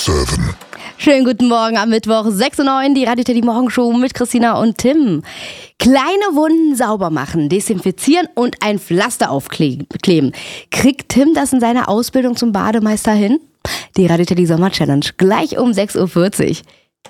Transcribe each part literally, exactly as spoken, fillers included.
sieben. Schönen guten Morgen am Mittwoch, sechs Uhr neun, die Radio Teddy Morgenshow mit Christina und Tim. Kleine Wunden sauber machen, desinfizieren und ein Pflaster aufkleben. Kriegt Tim das in seiner Ausbildung zum Bademeister hin? Die Radio Teddy Sommer Challenge, gleich um sechs Uhr vierzig.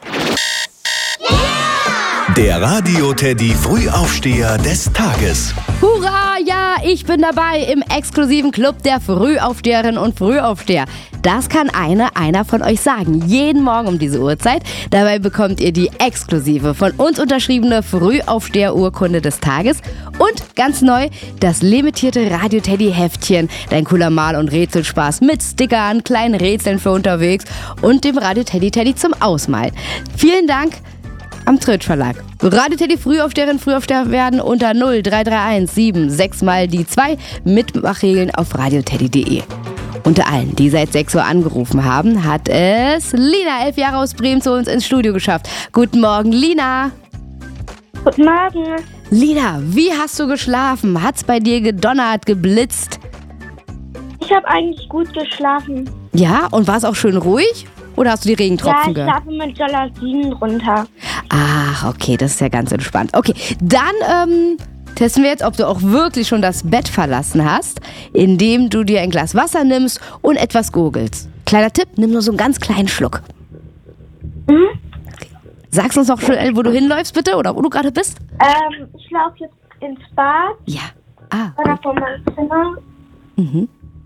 Der Radio Teddy Frühaufsteher des Tages. Hurra, ja, ich bin dabei im exklusiven Club der Frühaufsteherinnen und Frühaufsteher. Das kann eine, einer von euch sagen, jeden Morgen um diese Uhrzeit. Dabei bekommt ihr die exklusive, von uns unterschriebene Frühaufsteher-Urkunde des Tages und ganz neu das limitierte Radio Teddy Heftchen. Dein cooler Mal- und Rätselspaß mit Stickern, kleinen Rätseln für unterwegs und dem Radio Teddy Teddy zum Ausmalen. Vielen Dank am Tritsch Verlag. Radio Teddy Frühaufsteherin, Frühaufsteher werden unter null drei drei eins sieben sechs mal die zwei. Mitmachregeln auf radioteddy punkt de. Unter allen, die seit sechs Uhr angerufen haben, hat es Lina, elf Jahre aus Bremen, zu uns ins Studio geschafft. Guten Morgen, Lina. Guten Morgen. Lina, wie hast du geschlafen? Hat's bei dir gedonnert, geblitzt? Ich habe eigentlich gut geschlafen. Ja, und war es auch schön ruhig? Oder hast du die Regentropfen Ja, ich gehört? schlafe mit Jalousien runter. Ach, okay, das ist ja ganz entspannt. Okay, dann ähm, testen wir jetzt, ob du auch wirklich schon das Bett verlassen hast, indem du dir ein Glas Wasser nimmst und etwas gurgelst. Kleiner Tipp, nimm nur so einen ganz kleinen Schluck. Mhm. Okay. Sagst uns noch schnell, wo du hinläufst, bitte, oder wo du gerade bist? Ähm, ich laufe jetzt ins Bad Ja. Ah, oder vor meinem Zimmer. mhm.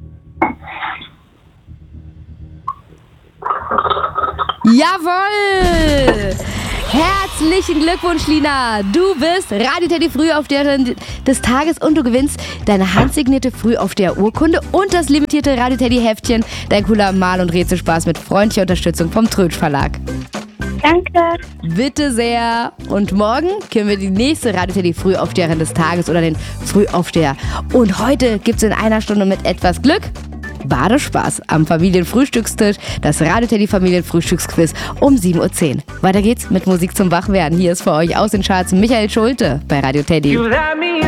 Jawohl! Herzlichen Glückwunsch, Lina! Du bist Radio Teddy Frühaufsteherin des Tages und du gewinnst deine handsignierte Frühaufsteher-Urkunde und das limitierte Radio Teddy Heftchen. Dein cooler Mal- und Rätselspaß mit freundlicher Unterstützung vom Tritsch Verlag. Danke. Bitte sehr. Und morgen können wir die nächste Radio Teddy Frühaufsteherin des Tages oder den Frühaufsteher. Und heute gibt's in einer Stunde mit etwas Glück Badespaß am Familienfrühstückstisch, das Radio Teddy Familienfrühstücksquiz um sieben Uhr zehn. Weiter geht's mit Musik zum Wachwerden. Hier ist für euch aus den Charts Michael Schulte bei Radio Teddy.